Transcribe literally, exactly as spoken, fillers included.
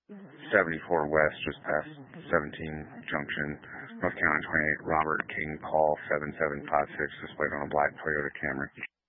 seventy-four West, just past seventeen Junction, North Carolina twenty-eight, Robert King Paul seven seven five six, displayed on a black Toyota Camry.